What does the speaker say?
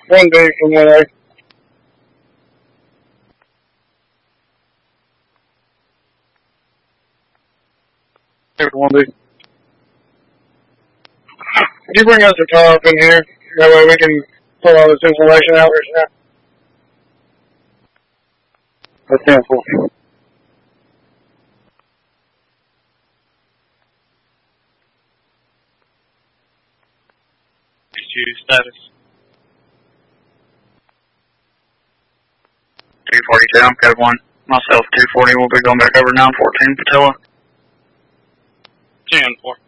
1B from 1A. Here for 1B. Could you bring us the car up in here? That way we can pull all this information out right now. That's 10-4. Status 242, I'm code 1. Myself, 240, we'll be going back over 914 Patilla. 10-4.